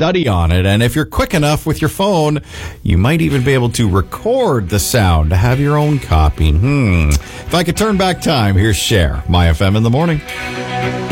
study on it. And if you're quick enough with your phone, you might even be able to record the sound to have your own copy. If I could turn back time, here's Cher, My FM in the Morning.